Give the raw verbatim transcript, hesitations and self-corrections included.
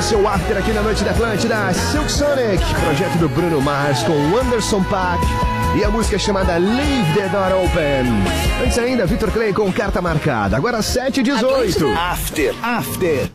Esse é o After aqui na Noite da Atlântida. Silk Sonic, projeto do Bruno Mars com Anderson .Paak e a música chamada Leave the Door Open. Antes ainda, Vitor Clay com Carta Marcada. Agora sete e dezoito. After, After.